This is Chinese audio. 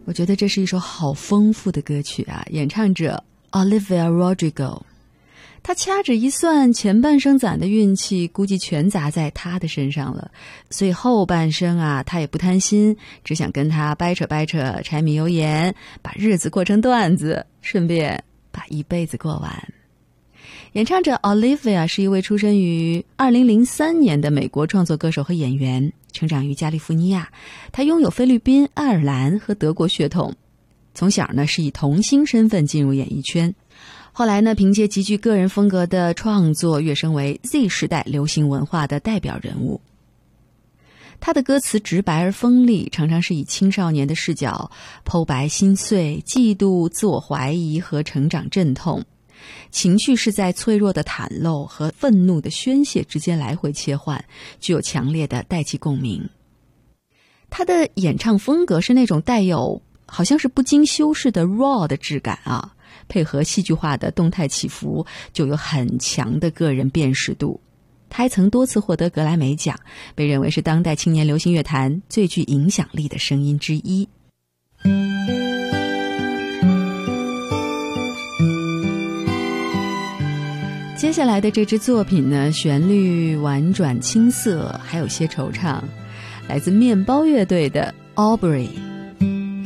我觉得这是一首好丰富的歌曲啊，演唱者 Olivia Rodrigo， 他掐指一算，前半生攒的运气估计全砸在他的身上了，所以后半生啊，他也不贪心，只想跟他掰扯掰扯柴米油盐，把日子过成段子，顺便把一辈子过完。演唱者 Olivia 是一位出生于2003年的美国创作歌手和演员，成长于加利福尼亚。他拥有菲律宾、爱尔兰和德国血统，从小呢是以童星身份进入演艺圈，后来呢凭借极具个人风格的创作跃升为 Z 时代流行文化的代表人物。他的歌词直白而锋利，常常是以青少年的视角剖白心碎、嫉妒、自我怀疑和成长阵痛，情绪是在脆弱的袒露和愤怒的宣泄之间来回切换，具有强烈的代际共鸣。他的演唱风格是那种带有好像是不经修饰的 raw 的质感啊，配合戏剧化的动态起伏，就有很强的个人辨识度。他还曾多次获得格莱美奖，被认为是当代青年流行乐坛最具影响力的声音之一。接下来的这支作品呢，旋律婉转青涩，还有些惆怅，来自面包乐队的 Aubrey。